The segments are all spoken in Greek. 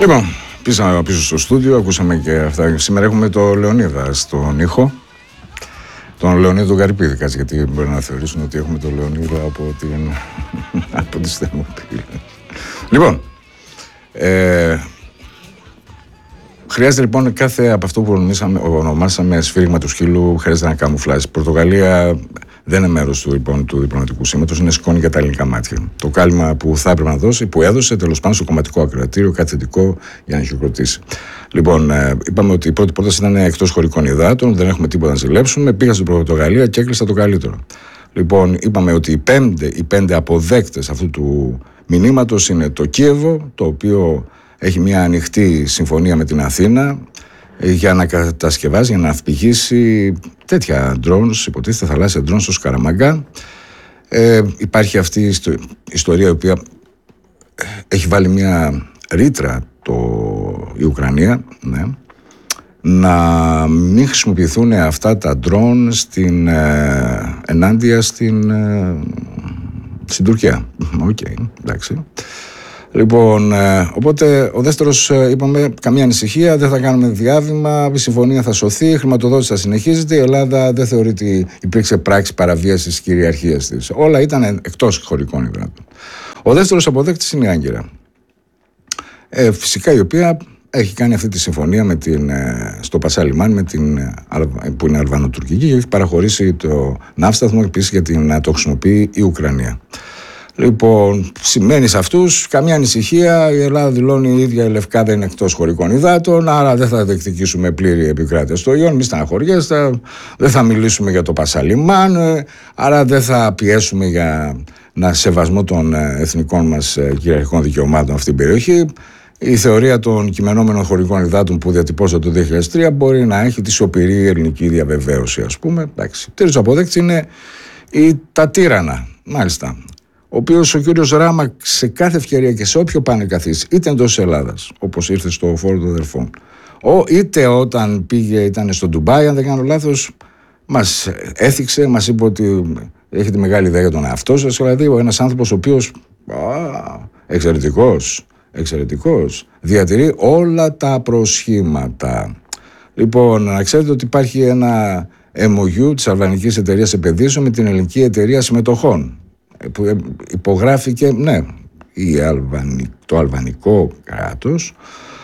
Λοιπόν, πίσω στο στούντιο, ακούσαμε και αυτά. Σήμερα έχουμε το Λεωνίδα στον ήχο. Τον Λεωνίδα Γαρυπίδη, κάτσε, γιατί μπορεί να θεωρήσουν ότι έχουμε τον Λεωνίδα από τη Θερμοπύλη. Λοιπόν, χρειάζεται λοιπόν κάθε από αυτό που ονομάσαμε σφύριγμα του σκύλου, χρειάζεται να καμουφλάζει. Η Πορτογαλία δεν είναι μέρος του διπλωματικού σήματος, είναι σκόνη για τα ελληνικά μάτια. Το κάλυμα που θα έπρεπε να δώσει, που έδωσε τέλος πάντων στο κομματικό ακροατήριο, κάτι θετικό για να χειροκροτήσει. Λοιπόν, είπαμε ότι η πρώτη πρόταση ήταν εκτός χωρικών υδάτων, δεν έχουμε τίποτα να ζηλέψουμε. Πήγα στην Πορτογαλία και έκλεισα το καλύτερο. Λοιπόν, είπαμε ότι οι πέντε αποδέκτες αυτού του μηνύματος είναι το Κίεβο, το οποίο έχει μια ανοιχτή συμφωνία με την Αθήνα για να κατασκευάσει, για να ναυπηγήσει τέτοια drones, υποτίθεται θαλάσσια drones στο Σκαραμαγκά. Υπάρχει αυτή η ιστορία η οποία έχει βάλει μια ρήτρα η Ουκρανία, ναι, να μην χρησιμοποιηθούν αυτά τα drone ενάντια στην Τουρκία. Οκ, εντάξει. Λοιπόν, οπότε ο δεύτερος, είπαμε, καμία ανησυχία, δεν θα κάνουμε διάβημα, η συμφωνία θα σωθεί, η χρηματοδότηση θα συνεχίζεται, η Ελλάδα δεν θεωρεί ότι υπήρξε πράξη παραβίασης της κυριαρχίας της. Όλα ήταν εκτός χωρικών υδάτων. Ο δεύτερος αποδέκτης είναι η Άγκυρα. Φυσικά η οποία έχει κάνει αυτή τη συμφωνία στο Πασά Λιμάν, που είναι αλβανοτουρκική, και έχει παραχωρήσει το ναύσταθμο επίσης για να το χρησιμοποιεί η Ουκρανία. Λοιπόν, σημαίνει σε αυτούς καμία ανησυχία. Η Ελλάδα δηλώνει η ίδια, η Λευκάδα είναι εκτός χωρικών υδάτων, άρα δεν θα διεκδικήσουμε πλήρη επικράτεια στο Ιόν. Μη στεναχωριέστε, δεν θα μιλήσουμε για το Πασά Λιμάν, άρα δεν θα πιέσουμε για σεβασμό των εθνικών μας κυριαρχικών δικαιωμάτων αυτή την περιοχή. Η θεωρία των κειμενόμενων χωρικών υδάτων που διατυπώσατε το 2003 μπορεί να έχει τη σωπηρή ελληνική διαβεβαίωση, ας πούμε. Τρίτος αποδέκτης είναι τα τύρανα, μάλιστα. Ο οποίος ο κύριος Ράμα σε κάθε ευκαιρία και σε όποιο πάνε καθίσει, είτε εντός Ελλάδας, όπως ήρθε στο Φόρο των Αδερφών, είτε όταν ήταν στο Ντουμπάι, αν δεν κάνω λάθος, μας έθιξε, μας είπε ότι έχετε μεγάλη ιδέα για τον εαυτό σας. Δηλαδή, ένας άνθρωπος ο οποίος εξαιρετικός, διατηρεί όλα τα προσχήματα. Λοιπόν, να ξέρετε ότι υπάρχει ένα MOU της αλβανικής εταιρείας επενδύσεων με την ελληνική εταιρεία συμμετοχών, που υπογράφηκε, ναι, το αλβανικό κράτος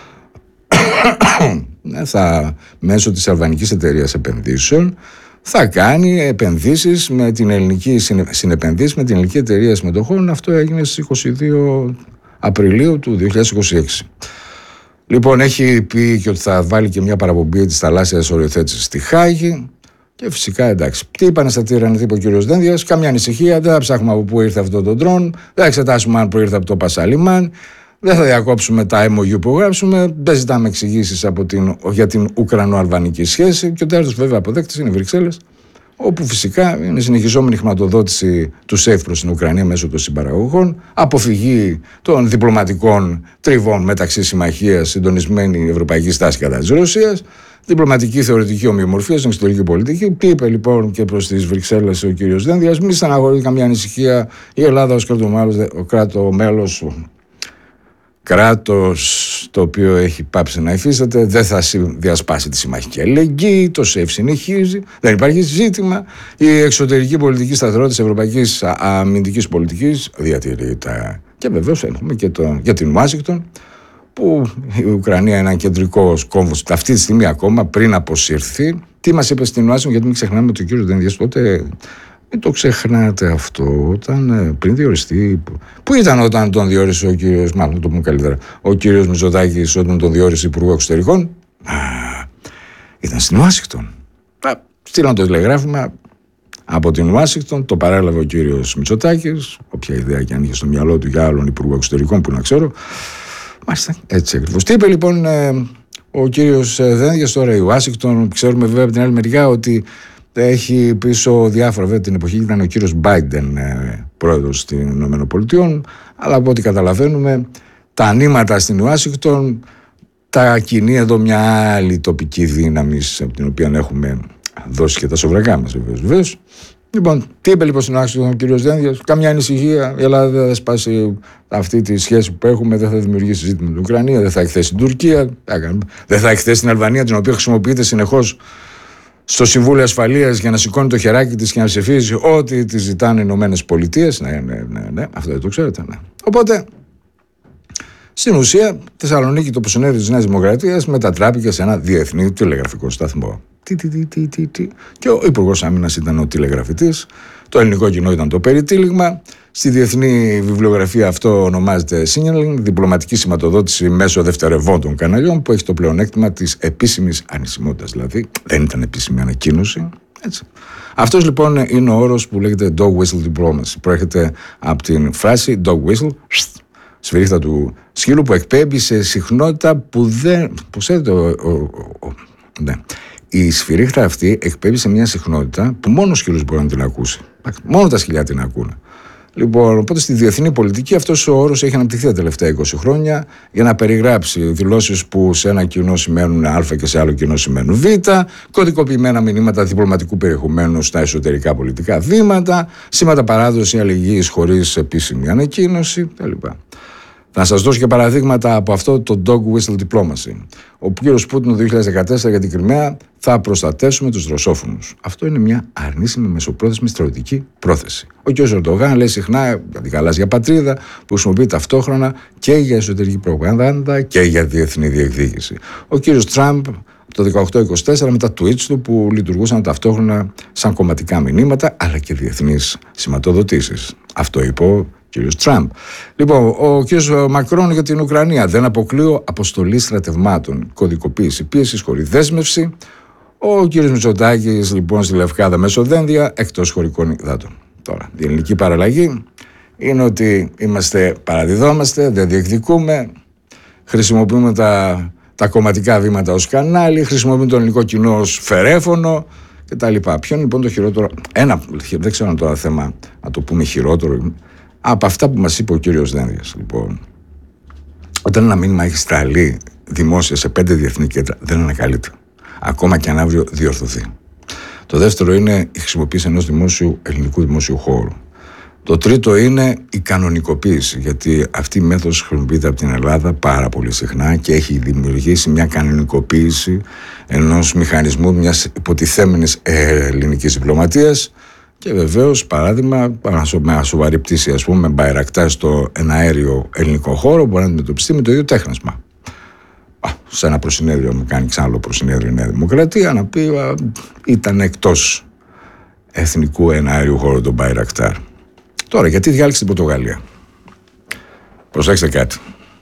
μέσω της αλβανικής εταιρείας επενδύσεων θα κάνει επενδύσεις με την ελληνική συνεπενδύσεις με την ελληνική εταιρεία συμμετοχών. Αυτό έγινε στις 22 Απριλίου του 2026. Λοιπόν, έχει πει και ότι θα βάλει και μια παραπομπή της θαλάσσιας οριοθέτησης στη Χάγη. Και φυσικά, εντάξει, τι είπανε στα τύρανα, είπε ο κύριος Δένδιας, καμιά ανησυχία, δεν θα ψάχνουμε από πού ήρθε αυτό το drone, δεν θα εξετάσουμε αν προήρθε από το Πασά Λιμάν, δεν θα διακόψουμε τα MOU που γράψουμε, δεν ζητάμε εξηγήσεις για την Ουκρανο-αλβανική σχέση. Και ο τέλος, βέβαια, αποδέκτης είναι οι Βρυξέλλες, όπου φυσικά είναι συνεχιζόμενη χρηματοδότηση του ΣΕΦ προς την Ουκρανία μέσω των συμπαραγωγών, αποφυγή των διπλωματικών τριβών μεταξύ συμμαχίας, συντονισμένη ευρωπαϊκή στάση κατά της Ρωσίας, διπλωματική θεωρητική ομοιομορφία στην εξωτερική πολιτική. Τι είπε λοιπόν και προς τις Βρυξέλλες ο κύριος Δένδιας, μη στεναχωρεί καμία ανησυχία, η Ελλάδα ως κράτος το οποίο έχει πάψει να υφίσταται, δεν θα διασπάσει τη συμμαχική αλληλεγγύη, το ΣΕΦ συνεχίζει, δεν υπάρχει ζήτημα. Η εξωτερική πολιτική σταθερότητα της ευρωπαϊκής αμυντικής πολιτικής διατηρείται. Και βεβαίως έχουμε και για την Ουάσιγκτον, που η Ουκρανία είναι ένα κεντρικό κόμβος αυτή τη στιγμή ακόμα, πριν αποσυρθεί. Τι μας είπε στην Ουάσιγκτον, γιατί μην ξεχνάμε ότι ο κύριος Δένδιας τότε, μην το ξεχνάτε αυτό, πριν διοριστεί. Πού ήταν όταν τον διόρισε ο κύριος, μάλλον το πούμε καλύτερα, ο κύριος Μητσοτάκης, όταν τον διόρισε υπουργό εξωτερικών? Ήταν στην Ουάσιγκτον. Στείλαν το τηλεγράφημα από την Ουάσιγκτον, το παρέλαβε ο κύριος Μητσοτάκης, όποια ιδέα και αν είχε στο μυαλό του για άλλον υπουργό εξωτερικών που να ξέρω. Μάλιστα, έτσι ακριβώς. Τι είπε λοιπόν ο κύριος Δένδιας? Τώρα η Ουάσιγκτον, ξέρουμε βέβαια από την άλλη μεριά ότι έχει πίσω διάφορα, βέβαια την εποχή ήταν ο κύριος Μπάιντεν πρόεδρος των ΗΠΑ, αλλά από ό,τι καταλαβαίνουμε τα νήματα στην Ουάσιγκτον τα κινεί εδώ μια άλλη τοπική δύναμη από την οποία έχουμε δώσει και τα σοβρακά μας βεβαίως. Λοιπόν, τι είπε λοιπόν στην άξιο του ο κ. Δένδιας? Καμιά ανησυχία. Η Ελλάδα δεν θα σπάσει αυτή τη σχέση που έχουμε, δεν θα δημιουργήσει ζήτημα με την Ουκρανία, δεν θα εκθέσει την Τουρκία, δεν θα εκθέσει την Αλβανία, την οποία χρησιμοποιείται συνεχώς στο Συμβούλιο Ασφαλείας για να σηκώνει το χεράκι της και να ψηφίζει ό,τι τη ζητάνε οι Ηνωμένες Πολιτείες. Ναι, αυτό δεν το ξέρετε. Ναι. Οπότε, στην ουσία, Θεσσαλονίκη, το συνέδριο της Νέας Δημοκρατίας μετατράπηκε σε ένα διεθνή τηλεγραφικό σταθμό. Και ο Υπουργός Άμυνας ήταν ο τηλεγραφητής, το ελληνικό κοινό ήταν το περιτύλιγμα. Στη διεθνή βιβλιογραφία αυτό ονομάζεται signaling, διπλωματική σηματοδότηση μέσω δευτερευόντων καναλιών, που έχει το πλεονέκτημα της επίσημης ανησιμότητας. Δηλαδή, δεν ήταν επίσημη ανακοίνωση. Έτσι. Αυτός λοιπόν είναι ο όρος που λέγεται dog whistle diplomacy. Προέρχεται από την φράση dog whistle, σφυρίχτα του σκύλου, που εκπέμπει σε συχνότητα που δεν. Ξέρετε, ναι. Η σφυρίχτα αυτή εκπέμπει σε μια συχνότητα που μόνο ο σκύλος μπορεί να την ακούσει. Μόνο τα σκυλιά την ακούνε. Λοιπόν, οπότε στη διεθνή πολιτική αυτός ο όρος έχει αναπτυχθεί τα τελευταία 20 χρόνια για να περιγράψει δηλώσεις που σε ένα κοινό σημαίνουν Α και σε άλλο κοινό σημαίνουν Β, κωδικοποιημένα μηνύματα διπλωματικού περιεχομένου στα εσωτερικά πολιτικά βήματα, σήματα παράδοση αλληλεγγύης χωρίς επίσημη ανακοίνωση κτλ. Θα σας δώσω και παραδείγματα από αυτό το dog whistle diplomacy. Ο κύριος Πούτιν το 2014 για την Κριμαία: θα προστατεύσουμε τους ρωσόφωνους. Αυτό είναι μια αρνήσιμη μεσοπρόθεσμη στρατιωτική πρόθεση. Ο κύριος Ερντογάν λέει συχνά για την γαλάζια πατρίδα, που χρησιμοποιεί ταυτόχρονα και για εσωτερική προπαγάνδα και για διεθνή διεκδίκηση. Ο κύριος Τραμπ το 18-24 με τα tweets του που λειτουργούσαν ταυτόχρονα σαν κομματικά μηνύματα αλλά και διεθνείς σηματοδοτήσεις. Αυτό είπε ο κύριος Τραμπ. Λοιπόν, ο κύριος Μακρόν για την Ουκρανία: δεν αποκλείω αποστολή στρατευμάτων, κωδικοποίηση πίεσης χωρίς δέσμευση. Ο κύριος Μητσοτάκης λοιπόν στη Λευκάδα μέσω Δένδια, εκτός χωρικών υδάτων. Τώρα, η ελληνική παραλλαγή είναι ότι παραδιδόμαστε, δεν διεκδικούμε, χρησιμοποιούμε τα κομματικά βήματα ως κανάλι, χρησιμοποιούμε το ελληνικό κοινό ως φερέφωνο κτλ. Ποιο είναι λοιπόν το χειρότερο? Δεν ξέρω αν τώρα θέμα να το πούμε χειρότερο από αυτά που μας είπε ο κύριος Δένδιας. Λοιπόν, όταν ένα μήνυμα έχει σταλεί δημόσια σε 5 διεθνή κέντρα, δεν ανακαλείται. Ακόμα και αν αύριο διορθωθεί. Το δεύτερο είναι η χρησιμοποίηση ενός ελληνικού δημόσιου χώρου. Το τρίτο είναι η κανονικοποίηση, γιατί αυτή η μέθοδος χρησιμοποιείται από την Ελλάδα πάρα πολύ συχνά και έχει δημιουργήσει μια κανονικοποίηση ενός μηχανισμού μιας υποτιθέμενης ελληνικής διπλωματίας. Και βεβαίως, παράδειγμα, με σοβαρή πτήση, ας πούμε, με μπαϊρακτάρ στο εναέριο ελληνικό χώρο, μπορεί να αντιμετωπιστεί με το ίδιο τέχνασμα. Σε ένα προσυνέδριο, μου κάνει ξανά άλλο προσυνέδριο η Νέα Δημοκρατία, να πει ήταν εκτός εθνικού εναέριου χώρου τον μπαϊρακτάρ. Τώρα, γιατί διάλεξε την Πορτογαλία? Προσέξτε κάτι.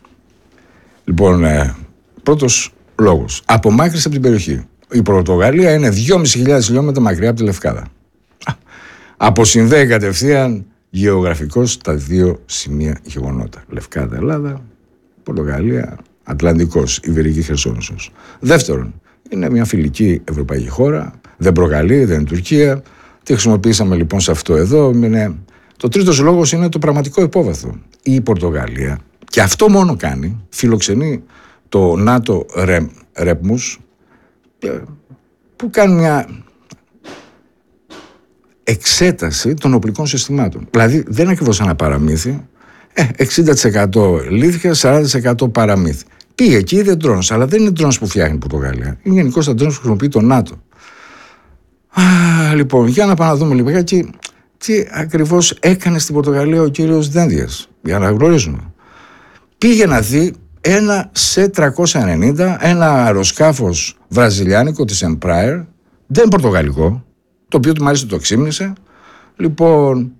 Λοιπόν, πρώτος λόγος. Απομάκρυνση από την περιοχή. Η Πορτογαλία είναι 2.500 χιλιόμετρα μακριά από τη Λευκάδα. Αποσυνδέει κατευθείαν γεωγραφικώς τα δύο σημεία γεγονότα. Λευκάδα, Ελλάδα, Πορτογαλία, Ατλαντικός, Ιβηρική Χερσόνησος. Δεύτερον, είναι μια φιλική ευρωπαϊκή χώρα, δεν προκαλεί, δεν είναι Τουρκία. Τι χρησιμοποιήσαμε λοιπόν σε αυτό εδώ? Το τρίτος λόγος είναι το πραγματικό υπόβαθρο. Η Πορτογαλία, και αυτό μόνο κάνει, φιλοξενεί το ΝΑΤΟ Ρέπμους, που κάνει μια εξέταση των οπλικών συστημάτων. Δηλαδή δεν είναι ακριβώς ένα παραμύθι, 60% αλήθεια, 40% παραμύθι. Πήγε εκεί, είδε drones, αλλά δεν είναι drones που φτιάχνει η Πορτογαλία. Είναι γενικώς τα drones που χρησιμοποιεί το ΝΑΤΟ. Λοιπόν, για να πάμε να δούμε λιγάκι τι ακριβώς έκανε στην Πορτογαλία ο κύριος Δένδιας, για να γνωρίζουμε. Πήγε να δει ένα C-390, ένα αεροσκάφος βραζιλιάνικο της Embraer, δεν πορτογαλικό, το οποίο του μάλιστα το ξύμνησε. Λοιπόν,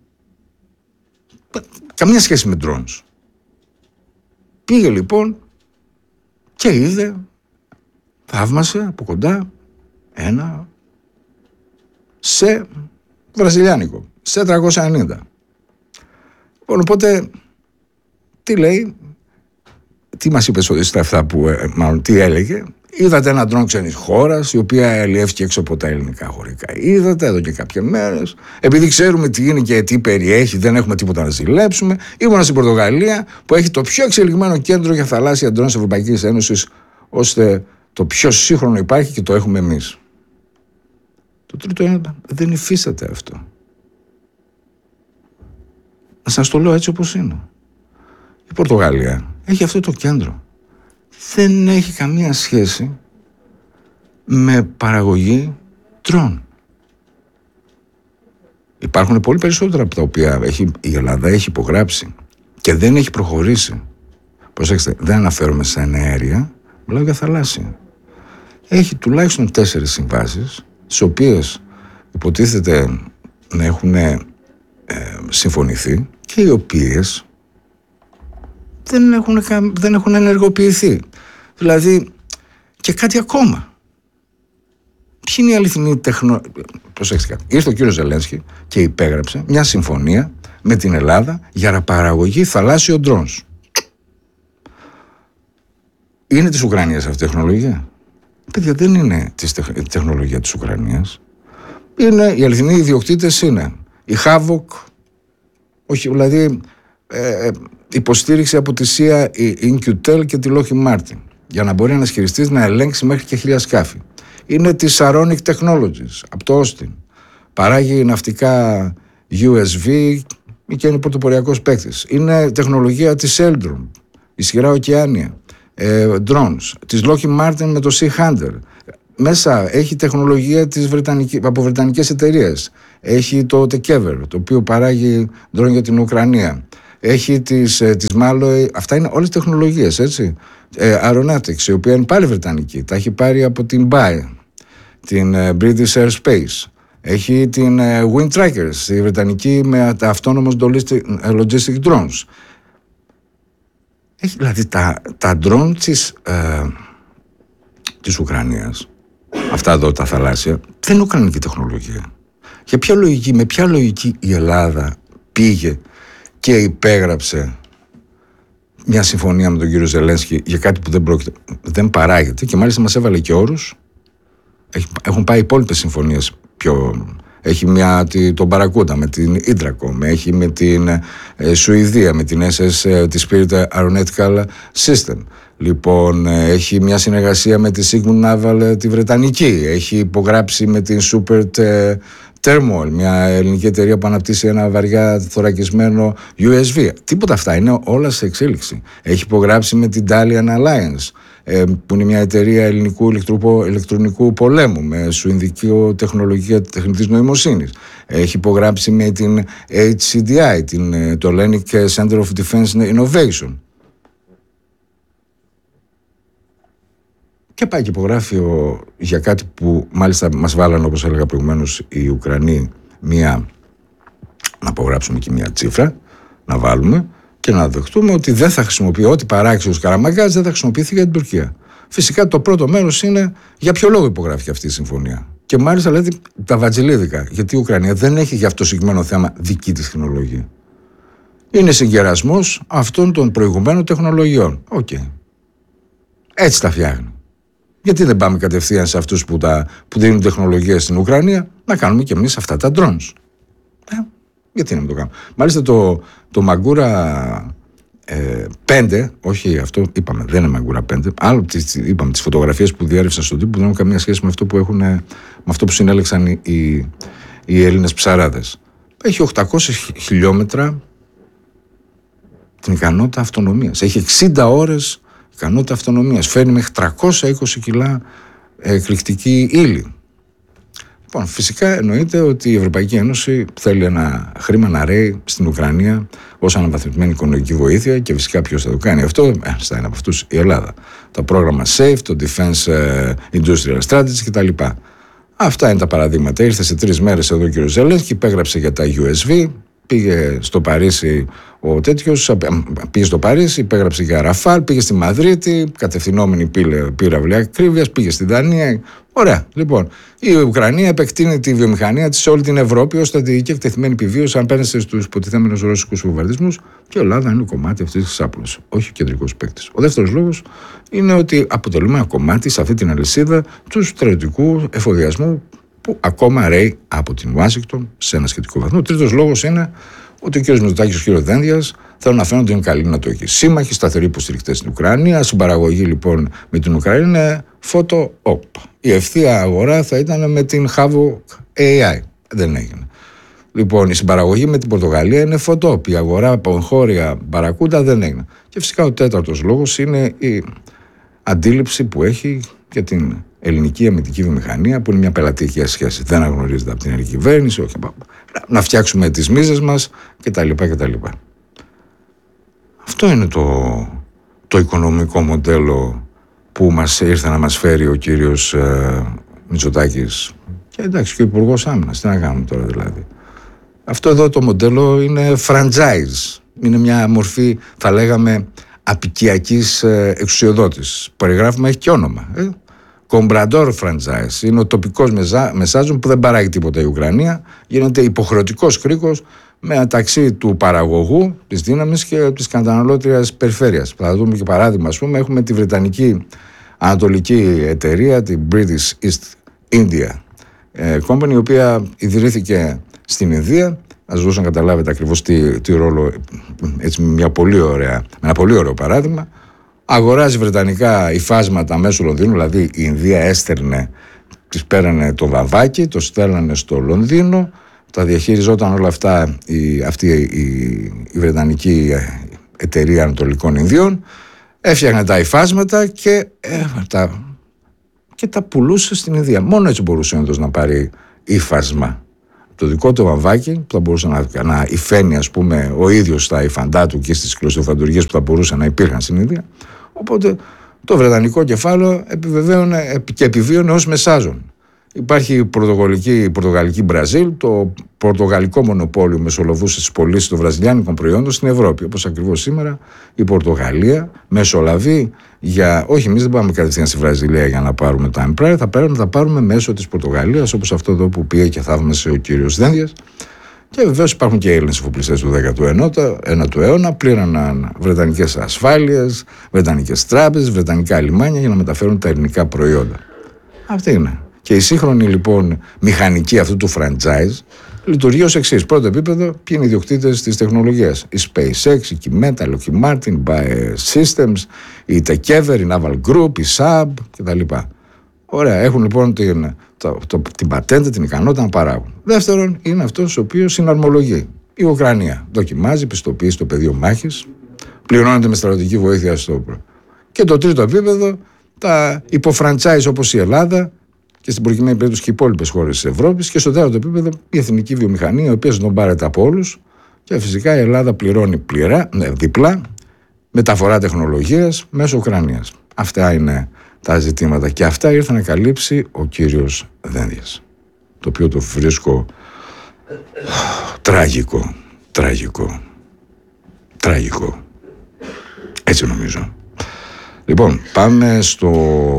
καμία σχέση με drones. Πήγε λοιπόν και είδε, θαύμασε από κοντά ένα σε βραζιλιάνικο, σε 390. Λοιπόν, οπότε, τι λέει, τι μας είπε στα αυτά που, μάλλον τι έλεγε? Είδατε ένα ντρόν ξένης χώρας, η οποία αλλιεύτηκε έξω από τα ελληνικά χωρικά. Είδατε εδώ και κάποιες μέρες. Επειδή ξέρουμε τι είναι και τι περιέχει, δεν έχουμε τίποτα να ζηλέψουμε. Ήμουν στην Πορτογαλία, που έχει το πιο εξελιγμένο κέντρο για θαλάσσια ντρόν της Ευρωπαϊκής Ένωσης, ώστε το πιο σύγχρονο υπάρχει και το έχουμε εμείς. Το τρίτο είναι, δεν υφίσταται αυτό. Να σας το λέω έτσι όπως είναι. Η Πορτογαλία έχει αυτό το κέντρο. Δεν έχει καμία σχέση με παραγωγή ντρόουν. Υπάρχουν πολύ περισσότερα από τα οποία η Ελλάδα έχει υπογράψει και δεν έχει προχωρήσει. Προσέξτε, δεν αναφέρομαι σε αέρια, μιλάω για θαλάσσια. Έχει τουλάχιστον 4 συμβάσεις, τις οποίες υποτίθεται να έχουν συμφωνηθεί και οι οποίες δεν έχουν ενεργοποιηθεί. Δηλαδή, και κάτι ακόμα. Ποιοι είναι οι αληθινοί Προσέξτε κάτι. Ήρθε ο κύριος Ζελένσκι και υπέγραψε μια συμφωνία με την Ελλάδα για παραγωγή θαλάσσιων drones. Είναι της Ουκρανίας αυτή η τεχνολογία? Παιδιά, δεν είναι η τεχνολογία της Ουκρανίας. Οι αληθινοί ιδιοκτήτες είναι η Havoc, όχι, δηλαδή υποστήριξη από τη SIA, η In-Q-Tel και τη Lockheed Martin, για να μπορεί ένας χειριστής να ελέγξει μέχρι και 1000 σκάφη. Είναι της Saronic Technologies από το Austin. Παράγει ναυτικά USV και είναι πρωτοποριακός παίκτης. Είναι τεχνολογία της Eldrum, ισχυρά ωκεάνια, drones, της Lockheed Martin με το Sea Hunter. Μέσα έχει τεχνολογία από βρετανικές εταιρείες. Έχει το Tekever, το οποίο παράγει drone για την Ουκρανία. Έχει της Malloy. Αυτά είναι όλες τεχνολογίες, έτσι. Aeronautics, η οποία είναι πάλι βρετανική. Τα έχει πάρει από την BAE, την British Airspace. Έχει την Wind Trackers, η βρετανική, με τα αυτόνομος logistic drones. Έχει δηλαδή τα drone της Ουκρανίας, αυτά εδώ τα θαλάσσια, δεν είναι ουκρανική τεχνολογία. Με ποια λογική η Ελλάδα πήγε και υπέγραψε μια συμφωνία με τον κύριο Ζελένσκι για κάτι που δεν παράγεται, και μάλιστα μας έβαλε και όρους. Έχουν πάει υπόλοιπες συμφωνίες πιο. Έχει τον Παρακούτα με την Ίντρακο, έχει με την Σουηδία, με την SS, τη Spirit Aeronautical System. Λοιπόν, έχει μια συνεργασία με τη Sigmund Naval, τη Βρετανική. Έχει υπογράψει με την Super Thermal, μια ελληνική εταιρεία που αναπτύσσει ένα βαριά θωρακισμένο USV. Τίποτα αυτά, είναι όλα σε εξέλιξη. Έχει υπογράψει με την Dalian Alliance, που είναι μια εταιρεία ελληνικού ηλεκτρονικού πολέμου με σουηδική τεχνολογία τεχνητής νοημοσύνης. Έχει υπογράψει με την HCDI, το Hellenic Center of Defense Innovation. Και πάει και υπογράφει για κάτι που μάλιστα μας βάλανε, όπως έλεγα προηγουμένως, οι Ουκρανοί, να υπογράψουμε και μια τσίφρα, να βάλουμε και να δεχτούμε ότι δεν θα χρησιμοποιεί ό,τι παράξει ο Καραμαγκάς, δεν θα χρησιμοποιηθεί για την Τουρκία. Φυσικά το πρώτο μέρος είναι για ποιο λόγο υπογράφηκε αυτή η συμφωνία. Και μάλιστα λέτε τα βατζιλίδικα, γιατί η Ουκρανία δεν έχει για αυτό το συγκεκριμένο θέμα δική της τεχνολογία. Είναι συγκερασμός αυτών των προηγουμένων τεχνολογιών. Οκ. Έτσι τα φτιάχνει. Γιατί δεν πάμε κατευθείαν σε αυτούς που δίνουν τεχνολογία στην Ουκρανία, να κάνουμε και εμείς αυτά τα drones? Γιατί να μην το κάνουμε? Μάλιστα το Μαγκούρα 5, όχι αυτό είπαμε, δεν είναι Μαγκούρα 5, άλλο είπαμε τις φωτογραφίες που διέρευσαν στον τύπο που δεν έχουν καμία σχέση με αυτό που συνέλεξαν οι Έλληνες ψαράδες. Έχει 800 χιλιόμετρα την ικανότητα αυτονομίας. Έχει 60 ώρες ικανότητα αυτονομίας. Φέρνει μέχρι 320 κιλά εκρηκτική ύλη. Λοιπόν, φυσικά εννοείται ότι η Ευρωπαϊκή Ένωση θέλει ένα χρήμα να ρέει στην Ουκρανία ως αναβαθμισμένη οικονομική βοήθεια, και φυσικά ποιος θα το κάνει αυτό? Θα είναι από αυτούς η Ελλάδα. Το πρόγραμμα SAFE, το Defense Industrial Strategy κτλ. Αυτά είναι τα παραδείγματα. Ήρθε σε 3 μέρες εδώ ο κ. Ζελένσκι, υπέγραψε για τα USV, πήγε στο Παρίσι πήγε στο Παρίσι, υπέγραψε για Ραφάλ, πήγε στη Μαδρίτη, κατευθυνόμενη πύραυλη ακρίβειας, πήγε στη Δανία. Ωραία. Λοιπόν, η Ουκρανία επεκτείνει τη βιομηχανία της σε όλη την Ευρώπη ως στρατηγική εκτεθειμένη επιβίωση απέναντι στους υποτιθέμενους ρωσικούς βομβαρδισμούς, και η Ελλάδα είναι κομμάτι αυτής της άπλωσης, όχι ο κεντρικός παίκτης. Ο δεύτερος λόγος είναι ότι αποτελούμε ένα κομμάτι σε αυτή την αλυσίδα του στρατιωτικού εφοδιασμού που ακόμα ρέει από την Ουάσιγκτον σε ένα σχετικό βαθμό. Ο τρίτος λόγος είναι ότι ο κ. Μητσοτάκης και ο κ. Δένδιας θέλουν να φαίνονται είναι καλοί να το έχει. Σύμμαχοι, σταθεροί υποστηρικτές στην Ουκρανία. Συμπαραγωγή λοιπόν με την Ουκρανία είναι photo-op. Η ευθεία αγορά θα ήταν με την Havoc AI. Δεν έγινε. Λοιπόν, η συμπαραγωγή με την Πορτογαλία είναι φωτό. Η αγορά από εγχώρια μπαρακούντα δεν έγινε. Και φυσικά ο τέταρτος λόγος είναι η αντίληψη που έχει για την ελληνική αμυντική βιομηχανία, που είναι μια πελατειακή σχέση. Δεν αναγνωρίζεται από την ελληνική κυβέρνηση, όχι, να φτιάξουμε τις μίζες μας κτλ. Αυτό είναι το οικονομικό μοντέλο που μας ήρθε να μας φέρει ο κύριος Μητσοτάκης. Και εντάξει, και ο Υπουργός Άμυνας. Τι να κάνουμε τώρα δηλαδή. Αυτό εδώ το μοντέλο είναι franchise. Είναι μια μορφή, θα λέγαμε, απικιακής εξουσιοδότησης. Περιγράφουμε, έχει και όνομα. Comprador franchise. Είναι ο τοπικός μεσάζων που δεν παράγει τίποτα η Ουκρανία. Γίνεται υποχρεωτικός κρίκος μεταξύ του παραγωγού, της δύναμης και της καταναλώτριας περιφέρειας. Θα δούμε και παράδειγμα, ας πούμε, έχουμε τη βρετανική ανατολική εταιρεία, την British East India Company, η οποία ιδρύθηκε στην Ινδία. Ας δώσω να καταλάβετε ακριβώς τι ρόλο, έτσι με ένα πολύ ωραίο παράδειγμα. Αγοράζει βρετανικά υφάσματα μέσω Λονδίνου, δηλαδή η Ινδία έστελνε, τις πέρανε το βαμβάκι, το στέλνανε στο Λονδίνο, τα διαχειριζόταν όλα αυτά αυτή η βρετανική εταιρεία Ανατολικών Ινδιών, έφτιαχνε τα υφάσματα και τα πουλούσε στην Ινδία. Μόνο έτσι μπορούσε ο Ινδός να πάρει υφάσμα. Το δικό του βαμβάκι που θα μπορούσε να υφαίνει, ας πούμε, ο ίδιος στα υφαντά του και στις κλωστοφαντουργίες που θα μπορούσαν να υπήρχαν στην Ινδία. Οπότε το βρετανικό κεφάλαιο επιβεβαίωνε και επιβίωνε ως μεσάζων. Υπάρχει η πορτογαλική Μπραζίλ, το πορτογαλικό μονοπόλιο μεσολαβούσε στις πωλήσεις των βραζιλιάνικων προϊόντων στην Ευρώπη. Όπως ακριβώς σήμερα η Πορτογαλία μεσολαβεί όχι, εμείς δεν πάμε κατευθείαν στη Βραζιλία για να πάρουμε τα Empire, θα τα πάρουμε μέσω της Πορτογαλίας, όπως αυτό εδώ που πήγε και θαύμασε ο κύριος Δένδιας. Και βεβαίως υπάρχουν και Έλληνες εφοπλιστές του 19ου αιώνα, πλήρωναν βρετανικές ασφάλειες, βρετανικές τράπεζες, βρετανικά λιμάνια για να μεταφέρουν τα ελληνικά προϊόντα. Αυτή είναι. Και η σύγχρονη λοιπόν μηχανική αυτού του franchise λειτουργεί ως εξής. Πρώτο επίπεδο, ποιοι είναι οι ιδιοκτήτες της τεχνολογίας. Η SpaceX, η Kymeta, η Lockheed Martin, η Bayer Systems, η Tekever, η Naval Group, η Saab κτλ. Ωραία, έχουν λοιπόν την πατέντα, την ικανότητα να παράγουν. Δεύτερον, είναι αυτός ο οποίος συναρμολογεί. Η Ουκρανία δοκιμάζει, πιστοποιεί στο πεδίο μάχης, πληρώνεται με στρατιωτική βοήθεια στο. Και το τρίτο επίπεδο, τα υποφραντσάιζ όπως η Ελλάδα και στην προκειμένη περίπτωση και οι υπόλοιπες χώρες της Ευρώπης. Και στο τέταρτο επίπεδο, η εθνική βιομηχανία, η οποία σνομπάρεται από όλους. Και φυσικά η Ελλάδα πληρώνει διπλά μεταφορά τεχνολογίας μέσω Ουκρανίας. Αυτά είναι τα ζητήματα και αυτά ήρθε να καλύψει ο κύριος Δένδιας, το οποίο το βρίσκω τραγικό, έτσι νομίζω. Λοιπόν, πάμε στο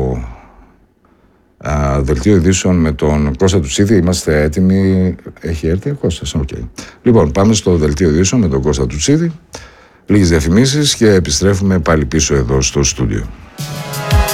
δελτίο ειδήσεων με τον Κώστα Τουτσίδη. Είμαστε έτοιμοι? Έχει έρθει ο Κώστας? Okay. Λοιπόν, πάμε στο δελτίο ειδήσεων με τον Κώστα Τουτσίδη. Λίγες διαφημίσεις και επιστρέφουμε πάλι πίσω εδώ στο στούντιο.